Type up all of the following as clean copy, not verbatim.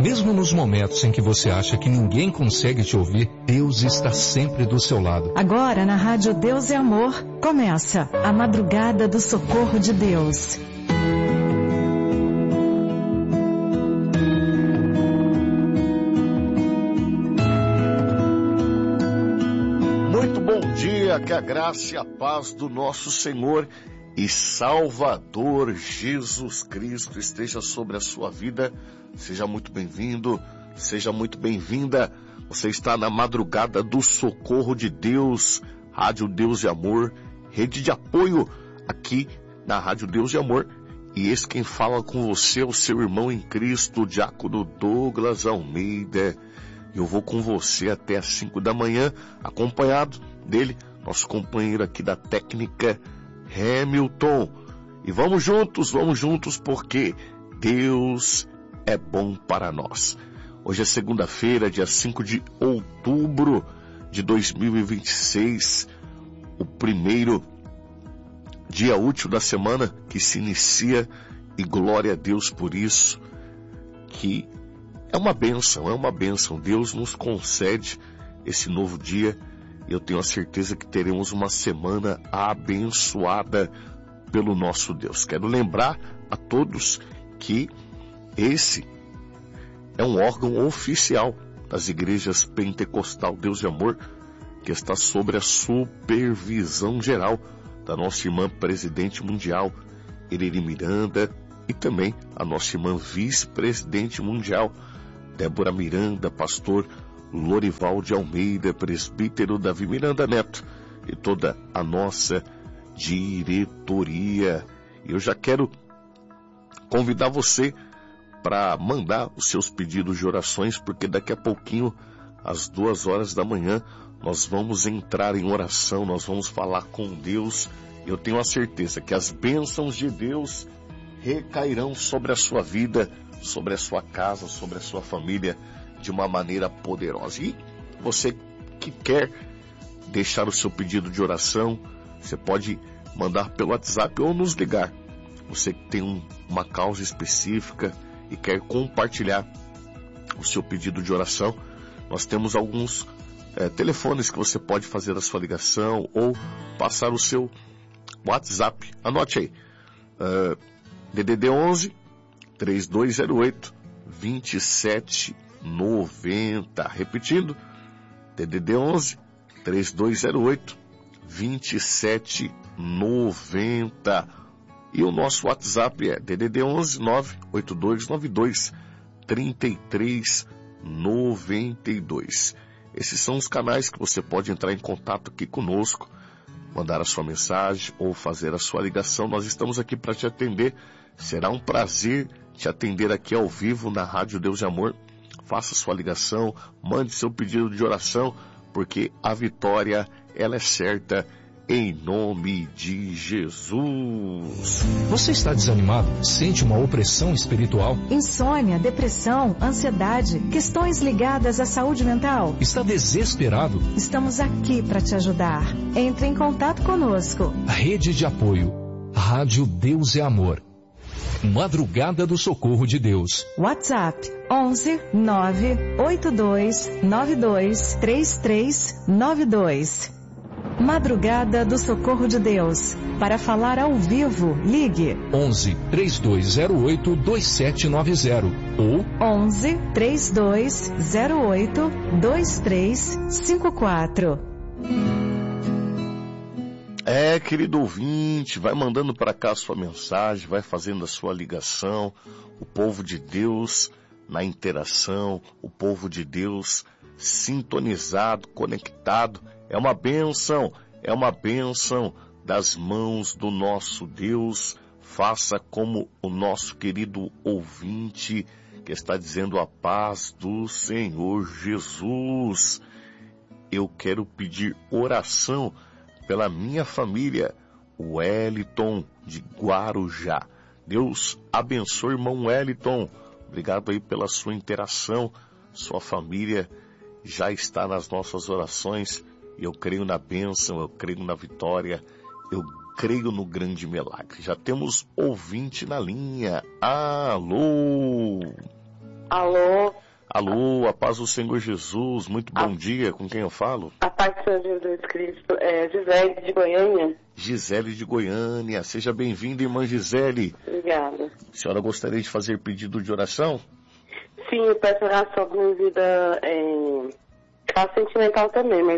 Mesmo nos momentos em que você acha que ninguém consegue te ouvir, Deus está sempre do seu lado. Agora na Rádio Deus é Amor, começa a Madrugada do Socorro de Deus. Muito bom dia, que a graça e a paz do nosso Senhor e Salvador Jesus Cristo esteja sobre a sua vida. Seja muito bem-vindo, seja muito bem-vinda. Você está na Madrugada do Socorro de Deus, Rádio Deus e Amor, rede de apoio aqui na Rádio Deus e Amor. E esse quem fala com você é o seu irmão em Cristo, o diácono Douglas Almeida. Eu vou com você até às 5 da manhã, acompanhado dele, nosso companheiro aqui da técnica, Hamilton. E vamos juntos, porque Deus é bom para nós. Hoje é segunda-feira, dia 5 de outubro de 2026, o primeiro dia útil da semana que se inicia, e glória a Deus por isso, que é uma bênção. Deus nos concede esse novo dia. Eu tenho a certeza que teremos uma semana abençoada pelo nosso Deus. Quero lembrar a todos que esse é um órgão oficial das igrejas Pentecostal Deus e Amor, que está sob a supervisão geral da nossa irmã presidente mundial, Irene Miranda, e também a nossa irmã vice-presidente mundial, Débora Miranda, pastor Lorival de Almeida, presbítero Davi Miranda Neto, e toda a nossa diretoria. Eu já quero convidar você para mandar os seus pedidos de orações, porque daqui a pouquinho, às 2 horas da manhã, nós vamos entrar em oração, nós vamos falar com Deus. Eu tenho a certeza que as bênçãos de Deus recairão sobre a sua vida, sobre a sua casa, sobre a sua família, de uma maneira poderosa. E você que quer deixar o seu pedido de oração, você pode mandar pelo WhatsApp ou nos ligar. Você que tem uma causa específica e quer compartilhar o seu pedido de oração, nós temos alguns telefones que você pode fazer a sua ligação ou passar o seu WhatsApp. Anote aí, DDD 11 3208 2790. Repetindo, DDD 11 3208 2790. E o nosso WhatsApp é DDD 11 98292 3392. Esses são os canais que você pode entrar em contato aqui conosco, mandar a sua mensagem ou fazer a sua ligação. Nós estamos aqui para te atender. Será um prazer te atender aqui ao vivo na Rádio Deus e Amor. Faça sua ligação, mande seu pedido de oração, porque a vitória, ela é certa, em nome de Jesus. Você está desanimado? Sente uma opressão espiritual? Insônia, depressão, ansiedade, questões ligadas à saúde mental? Está desesperado? Estamos aqui para te ajudar. Entre em contato conosco. Rede de apoio, Rádio Deus é Amor. Madrugada do Socorro de Deus. WhatsApp 11 982 92 3392. Madrugada do Socorro de Deus. Para falar ao vivo, ligue 11 3208 2790 ou 11 3208 2354. Querido ouvinte, vai mandando para cá a sua mensagem, vai fazendo a sua ligação. O povo de Deus na interação, o povo de Deus sintonizado, conectado. É uma bênção das mãos do nosso Deus. Faça como o nosso querido ouvinte que está dizendo a paz do Senhor Jesus. Eu quero pedir oração pela minha família, o Wellington de Guarujá. Deus abençoe, irmão Wellington. Obrigado aí pela sua interação. Sua família já está nas nossas orações. Eu creio na bênção, eu creio na vitória, eu creio no grande milagre. Já temos ouvinte na linha. Alô? Alô? Alô, a paz do Senhor Jesus, muito bom dia, com quem eu falo? A paz do Senhor Jesus Cristo, Gisele de Goiânia. Gisele de Goiânia, seja bem-vinda, irmã Gisele. Obrigada. A senhora gostaria de fazer pedido de oração? Sim, eu peço oração para minha vida, caso sentimental também, mas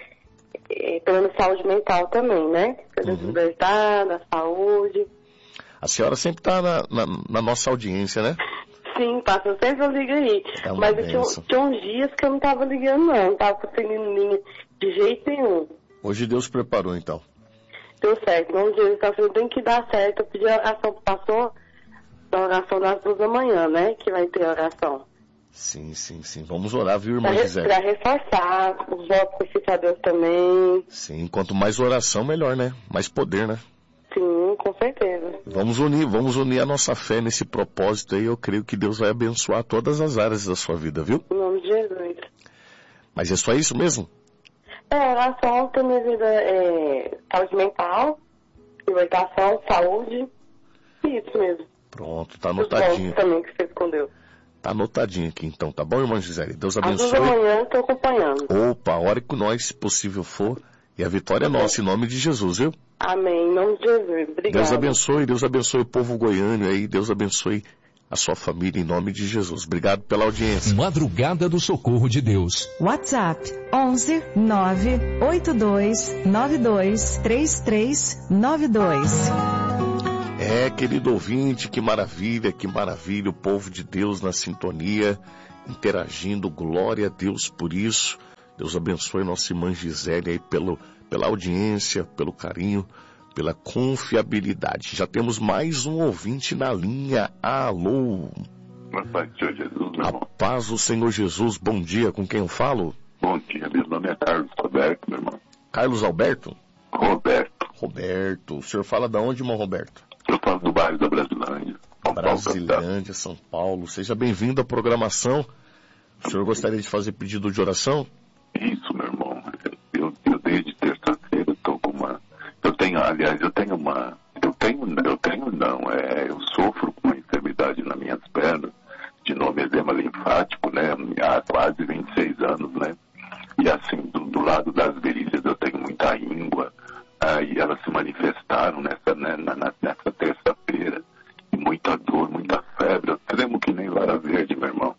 pela minha saúde mental também, né? Pela libertar, da saúde. A senhora sempre está na nossa audiência, né? Sim, passa, sempre eu ligo aí. Mas tinha uns dias que eu não estava ligando não estava conseguindo linha de jeito nenhum. Hoje Deus preparou então. Deu certo, um dia tem que dar certo. Eu pedi a oração que passou, a oração das 2 da manhã, né? Que vai ter oração. Sim. Vamos orar, viu, irmã Gisele? Para reforçar, os votos que a Deus também. Sim, quanto mais oração, melhor, né? Mais poder, né? Sim, com certeza. Vamos unir a nossa fé nesse propósito aí. Eu creio que Deus vai abençoar todas as áreas da sua vida, viu? Em nome de Jesus. Mas é só isso mesmo? Oração tem minha vida saúde mental, libertação, saúde. Isso mesmo. Pronto, tá anotadinho. Também que você escondeu. Tá anotadinho aqui então, tá bom, irmã Gisele? Deus abençoe. Às 2 da manhã eu tô acompanhando. Opa, a hora que nós, se possível for, e a vitória é nossa, em nome de Jesus, viu? Amém, em nome de Jesus. Obrigada. Deus abençoe o povo goiano aí, Deus abençoe a sua família em nome de Jesus. Obrigado pela audiência. Madrugada do Socorro de Deus. WhatsApp 11 982 92 3392. Querido ouvinte, que maravilha, o povo de Deus na sintonia, interagindo, glória a Deus por isso. Deus abençoe nossa irmã Gisele aí pela audiência, pelo carinho, pela confiabilidade. Já temos mais um ouvinte na linha. Alô? A paz do Senhor Jesus, meu irmão. A paz do Senhor Jesus, bom dia, com quem eu falo? Bom dia, meu nome é Carlos Alberto, meu irmão. Carlos Alberto? Roberto. O senhor fala de onde, irmão Roberto? Eu falo do bairro da Brasilândia. Brasilândia, São Paulo. Seja bem-vindo à programação. O senhor gostaria de fazer pedido de oração? Isso, meu irmão. Eu desde terça-feira estou com uma... Eu sofro com uma enfermidade nas minhas pernas, de nome edema linfático, né? Há quase 26 anos, né? E assim, do lado das virilhas eu tenho muita íngua. E elas se manifestaram nessa terça-feira. E muita dor, muita febre. Eu tremo que nem vara verde, meu irmão.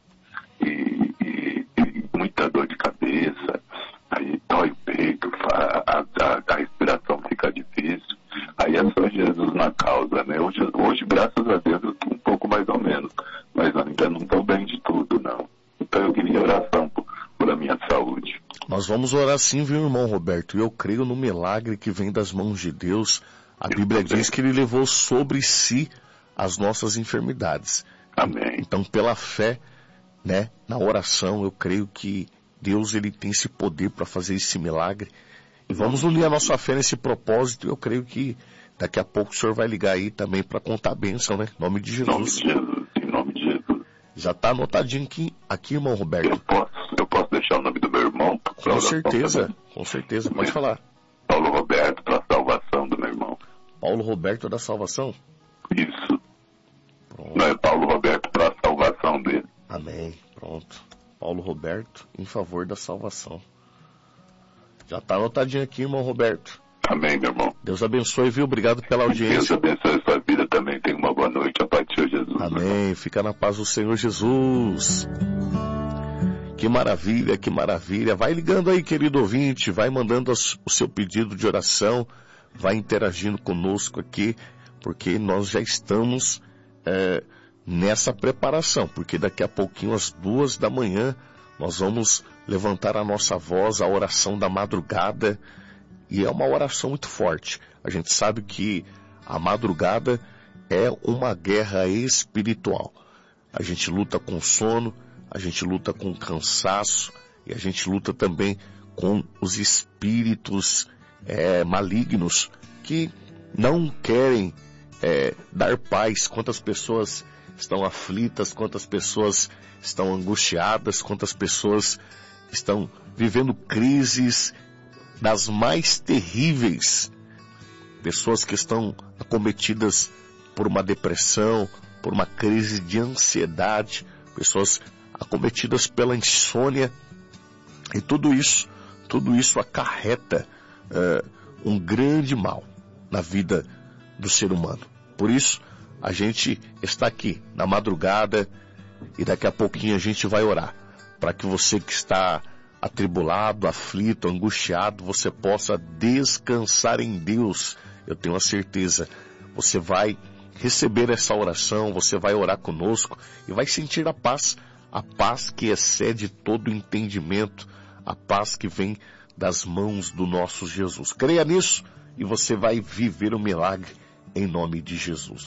E muita dor de cabeça. Aí dói o peito, a respiração fica difícil. Aí é só Jesus na causa, né? Hoje, graças a Deus, eu estou um pouco mais ou menos. Mas ainda não estou bem de tudo, não. Então eu queria oração por a minha saúde. Nós vamos orar sim, viu, irmão Roberto? Eu creio no milagre que vem das mãos de Deus. A Bíblia diz que Ele levou sobre si as nossas enfermidades. Amém. Então, pela fé, né, na oração, eu creio que Deus ele tem esse poder para fazer esse milagre. E vamos unir a nossa fé nesse propósito. Eu creio que daqui a pouco o senhor vai ligar aí também para contar a bênção, né? Em nome de Jesus. Em nome de Jesus. Já está anotadinho aqui, irmão Roberto. Eu posso deixar o nome do meu irmão? Com certeza. Pode falar. Paulo Roberto, para a salvação do meu irmão. Paulo Roberto da salvação? Isso. Pronto. Não é Paulo Roberto para a salvação dele. Amém. Pronto. Paulo Roberto em favor da salvação. Já está anotadinho aqui, irmão Roberto. Amém, meu irmão. Deus abençoe, viu? Obrigado pela audiência. Deus abençoe a sua vida também. Tenha uma boa noite. A paz do Senhor Jesus. Amém. Fica na paz do Senhor Jesus. Que maravilha. Vai ligando aí, querido ouvinte. Vai mandando o seu pedido de oração. Vai interagindo conosco aqui. Porque nós já estamos nessa preparação. Porque daqui a pouquinho, às 2 da manhã, nós vamos levantar a nossa voz, a oração da madrugada. E é uma oração muito forte. A gente sabe que a madrugada é uma guerra espiritual. A gente luta com sono, a gente luta com cansaço e a gente luta também com os espíritos malignos que não querem dar paz. Quantas pessoas estão aflitas, quantas pessoas estão angustiadas, quantas pessoas estão vivendo crises das mais terríveis. Pessoas que estão acometidas por uma depressão, por uma crise de ansiedade, pessoas acometidas pela insônia, e tudo isso acarreta um grande mal na vida do ser humano. Por isso, a gente está aqui na madrugada e daqui a pouquinho a gente vai orar para que você que está atribulado, aflito, angustiado, você possa descansar em Deus. Eu tenho a certeza, você vai receber essa oração, você vai orar conosco e vai sentir a paz que excede todo entendimento, a paz que vem das mãos do nosso Jesus. Creia nisso e você vai viver o milagre em nome de Jesus.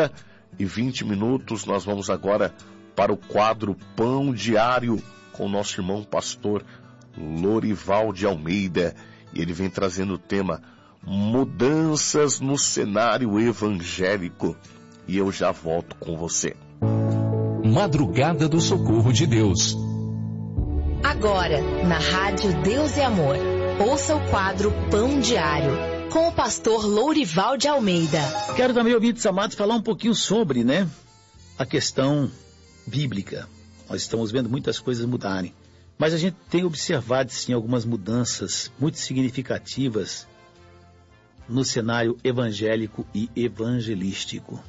1h20, nós vamos agora para o quadro Pão Diário com o nosso irmão pastor Lorival de Almeida, e ele vem trazendo o tema Mudanças no cenário evangélico, e eu já volto com você. Madrugada do Socorro de Deus. Agora, na Rádio Deus e Amor, ouça o quadro Pão Diário, com o pastor Lorival de Almeida. Quero também, ouvintes amados, falar um pouquinho sobre, a questão bíblica. Nós estamos vendo muitas coisas mudarem, mas a gente tem observado, sim, algumas mudanças muito significativas no cenário evangélico e evangelístico.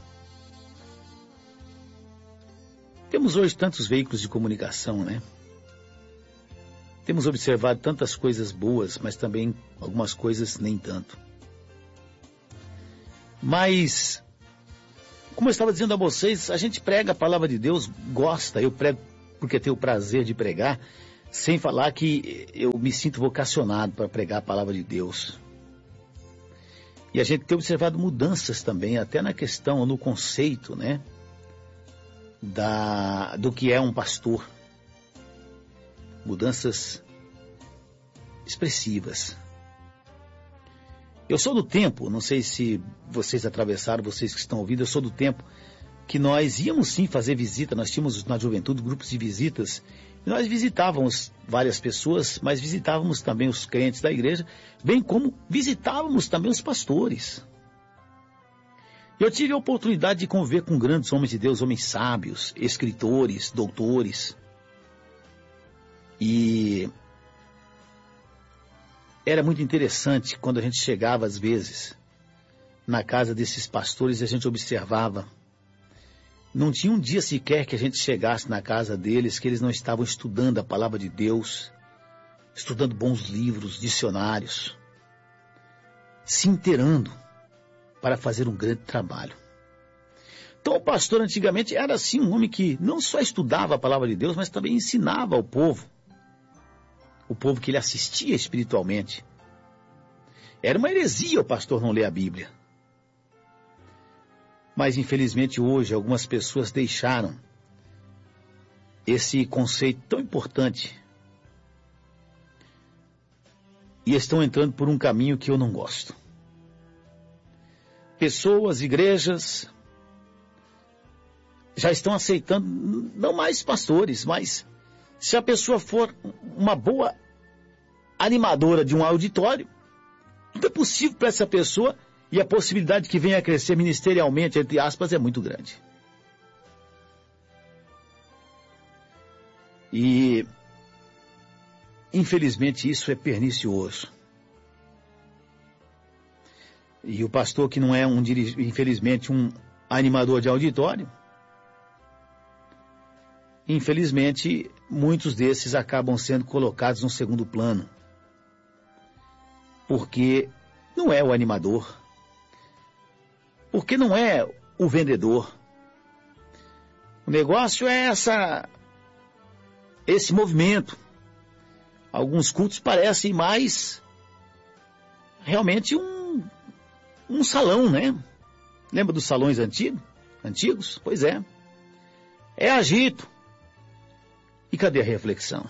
Temos hoje tantos veículos de comunicação, Temos observado tantas coisas boas, mas também algumas coisas nem tanto. Mas, como eu estava dizendo a vocês, a gente prega a palavra de Deus, gosta, eu prego porque tenho o prazer de pregar, sem falar que eu me sinto vocacionado para pregar a palavra de Deus. E a gente tem observado mudanças também, até na questão, no conceito, do que é um pastor. Mudanças expressivas. Eu sou do tempo, não sei se vocês atravessaram, vocês que estão ouvindo, eu sou do tempo que nós íamos sim fazer visita, nós tínhamos na juventude grupos de visitas, e nós visitávamos várias pessoas, mas visitávamos também os crentes da igreja, bem como visitávamos também os pastores. Eu tive a oportunidade de conviver com grandes homens de Deus, homens sábios, escritores, doutores. E era muito interessante quando a gente chegava, às vezes, na casa desses pastores e a gente observava. Não tinha um dia sequer que a gente chegasse na casa deles que eles não estavam estudando a palavra de Deus, estudando bons livros, dicionários, se inteirando para fazer um grande trabalho. Então o pastor antigamente era assim um homem que não só estudava a palavra de Deus, mas também ensinava ao povo. O povo que ele assistia espiritualmente. Era uma heresia o pastor não ler a Bíblia. Mas infelizmente hoje algumas pessoas deixaram esse conceito tão importante e estão entrando por um caminho que eu não gosto. Pessoas, igrejas, já estão aceitando, não mais pastores, mas se a pessoa for uma boa animadora de um auditório, não é possível para essa pessoa, e a possibilidade que venha a crescer ministerialmente, entre aspas, é muito grande. E, infelizmente, isso é pernicioso. E o pastor que não é, infelizmente, um animador de auditório, infelizmente, muitos desses acabam sendo colocados no segundo plano. Porque não é o animador. Porque não é o vendedor. O negócio é esse movimento. Alguns cultos parecem mais realmente um salão, Lembra dos salões antigos? Pois é. É agito. E cadê a reflexão?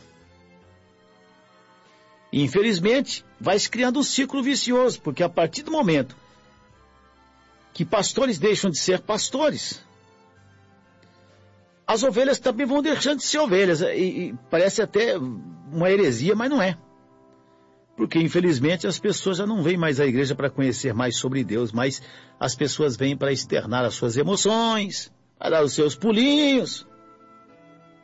E, infelizmente, vai se criando um ciclo vicioso, porque a partir do momento que pastores deixam de ser pastores, as ovelhas também vão deixando de ser ovelhas. E parece até uma heresia, mas não é. Porque, infelizmente, as pessoas já não vêm mais à igreja para conhecer mais sobre Deus, mas as pessoas vêm para externar as suas emoções, para dar os seus pulinhos.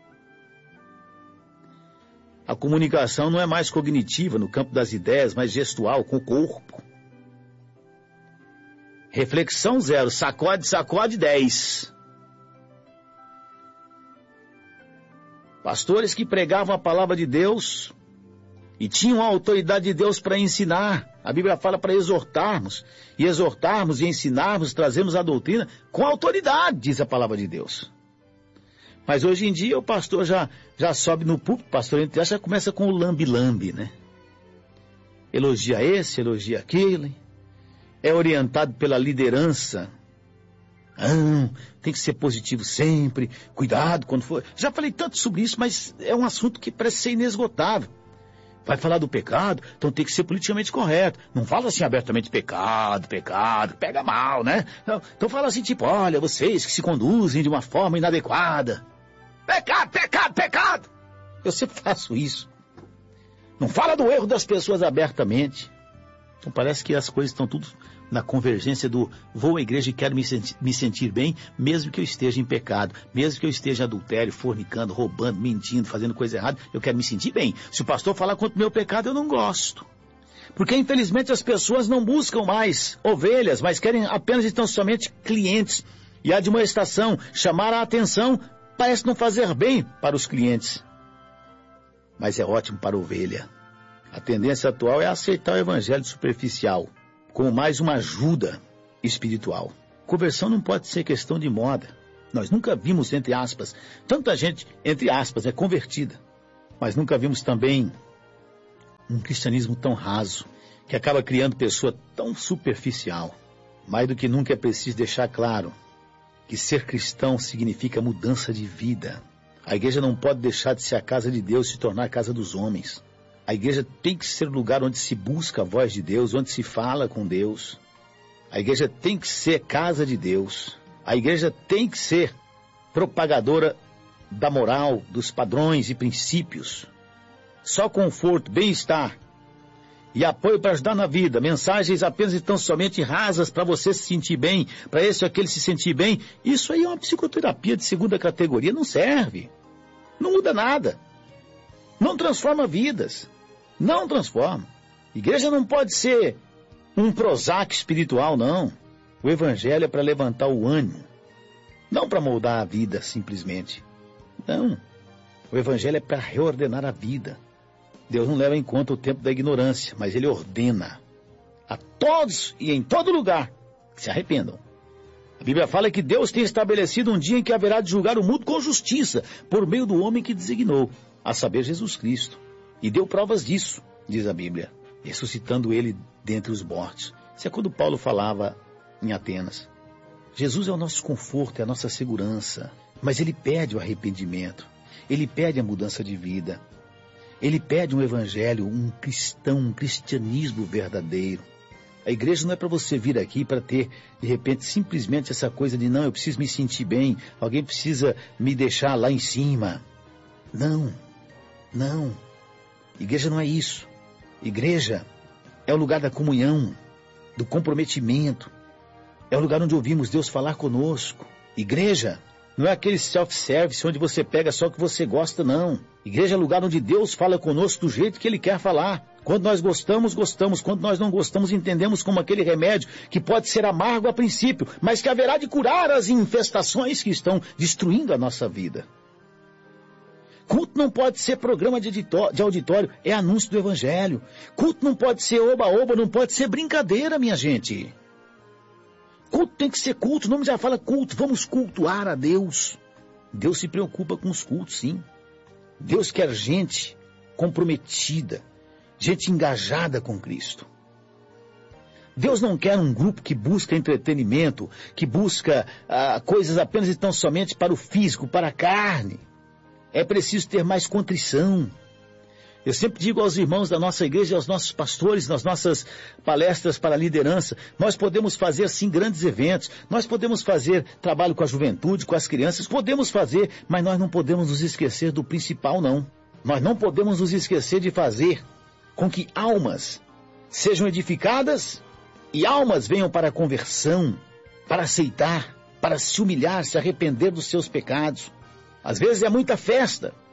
A comunicação não é mais cognitiva no campo das ideias, mas gestual, com o corpo. Reflexão 0, sacode 10. Pastores que pregavam a palavra de Deus e tinham a autoridade de Deus para ensinar. A Bíblia fala para exortarmos e ensinarmos, trazermos a doutrina com autoridade, diz a palavra de Deus. Mas hoje em dia o pastor já sobe no púlpito, o pastor já começa com o lambe-lambe, né? Elogia esse, elogia aquele, é orientado pela liderança. Tem que ser positivo sempre, cuidado quando for. Já falei tanto sobre isso, mas é um assunto que parece ser inesgotável. Vai falar do pecado, então tem que ser politicamente correto. Não fala assim abertamente pecado, pega mal, né? Então fala assim tipo, olha, vocês que se conduzem de uma forma inadequada. Pecado! Eu sempre faço isso. Não fala do erro das pessoas abertamente. Então parece que as coisas estão tudo na convergência do vou à igreja e quero me sentir bem, mesmo que eu esteja em pecado, mesmo que eu esteja em adultério, fornicando, roubando, mentindo, fazendo coisa errada, eu quero me sentir bem. Se o pastor falar contra o meu pecado, eu não gosto. Porque infelizmente as pessoas não buscam mais ovelhas, mas querem apenas e tão somente clientes. E a admoestação, chamar a atenção, parece não fazer bem para os clientes. Mas é ótimo para a ovelha. A tendência atual é aceitar o evangelho superficial, como mais uma ajuda espiritual. Conversão não pode ser questão de moda. Nós nunca vimos, entre aspas, tanta gente, entre aspas, convertida. Mas nunca vimos também um cristianismo tão raso, que acaba criando pessoa tão superficial. Mais do que nunca é preciso deixar claro que ser cristão significa mudança de vida. A igreja não pode deixar de ser a casa de Deus e se tornar a casa dos homens. A igreja tem que ser o lugar onde se busca a voz de Deus, onde se fala com Deus. A igreja tem que ser casa de Deus. A igreja tem que ser propagadora da moral, dos padrões e princípios. Só conforto, bem-estar e apoio para ajudar na vida. Mensagens apenas e tão somente rasas para você se sentir bem, para esse ou aquele se sentir bem. Isso aí é uma psicoterapia de segunda categoria, não serve. Não muda nada. Não transforma vidas. Não transforma. Igreja não pode ser um Prozac espiritual, não. O evangelho é para levantar o ânimo. Não para moldar a vida, simplesmente. Não. O evangelho é para reordenar a vida. Deus não leva em conta o tempo da ignorância, mas Ele ordena a todos e em todo lugar que se arrependam. A Bíblia fala que Deus tem estabelecido um dia em que haverá de julgar o mundo com justiça, por meio do homem que designou, a saber, Jesus Cristo. E deu provas disso, diz a Bíblia, ressuscitando Ele dentre os mortos. Isso é quando Paulo falava em Atenas. Jesus é o nosso conforto, é a nossa segurança, mas Ele pede o arrependimento, Ele pede a mudança de vida, Ele pede um evangelho, um cristão, um cristianismo verdadeiro. A igreja não é para você vir aqui para ter, de repente, simplesmente essa coisa de não, eu preciso me sentir bem, alguém precisa me deixar lá em cima. Não. Igreja não é isso. Igreja é o lugar da comunhão, do comprometimento. É o lugar onde ouvimos Deus falar conosco. Igreja não é aquele self-service onde você pega só o que você gosta, não. Igreja é o lugar onde Deus fala conosco do jeito que Ele quer falar. Quando nós gostamos, gostamos. Quando nós não gostamos, entendemos como aquele remédio que pode ser amargo a princípio, mas que haverá de curar as infestações que estão destruindo a nossa vida. Culto não pode ser programa de auditório, é anúncio do evangelho. Culto não pode ser oba-oba, não pode ser brincadeira, minha gente. Culto tem que ser culto, o nome já fala culto, vamos cultuar a Deus. Deus se preocupa com os cultos, sim. Deus quer gente comprometida, gente engajada com Cristo. Deus não quer um grupo que busca entretenimento, que busca coisas apenas e tão somente para o físico, para a carne. É preciso ter mais contrição. Eu sempre digo aos irmãos da nossa igreja, aos nossos pastores, nas nossas palestras para a liderança, nós podemos fazer sim grandes eventos, nós podemos fazer trabalho com a juventude, com as crianças, podemos fazer, mas nós não podemos nos esquecer do principal, não. Nós não podemos nos esquecer de fazer com que almas sejam edificadas e almas venham para a conversão, para aceitar, para se humilhar, se arrepender dos seus pecados. Às vezes é muita festa,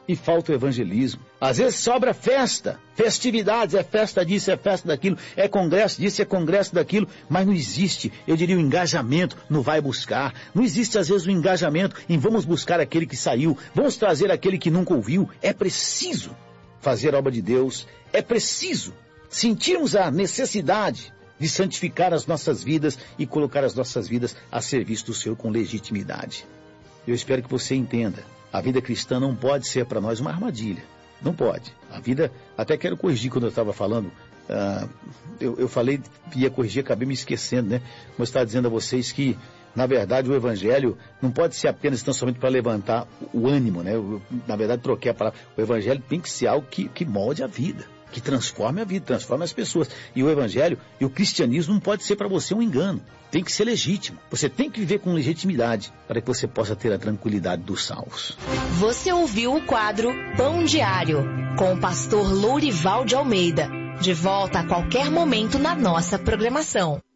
e falta o evangelismo. Às vezes sobra festa, festividades, é festa disso, é festa daquilo, é congresso disso, é congresso daquilo, mas não existe, eu diria, o engajamento no vai buscar. Não existe, às vezes, o engajamento em vamos buscar aquele que saiu, vamos trazer aquele que nunca ouviu. É preciso fazer a obra de Deus, é preciso sentirmos a necessidade de santificar as nossas vidas e colocar as nossas vidas a serviço do Senhor com legitimidade. Eu espero que você entenda. A vida cristã não pode ser para nós uma armadilha. Não pode. A vida, até quero corrigir quando eu estava falando, eu falei, ia corrigir, acabei me esquecendo, né? Mas estava dizendo a vocês que, na verdade, o evangelho não pode ser apenas tão somente para levantar o ânimo, né? Na verdade, troquei a palavra. O evangelho tem que ser algo que molde a vida, que transforme a vida, transforme as pessoas. E o evangelho e o cristianismo não pode ser para você um engano. Tem que ser legítimo. Você tem que viver com legitimidade para que você possa ter a tranquilidade dos salvos. Você ouviu o quadro Pão Diário, com o pastor Lourival de Almeida. De volta a qualquer momento na nossa programação.